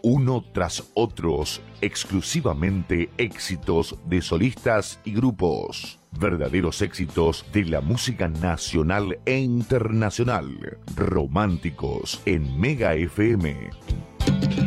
uno tras otros, exclusivamente éxitos de solistas y grupos. Verdaderos éxitos de la música nacional e internacional. Románticos en Mega FM.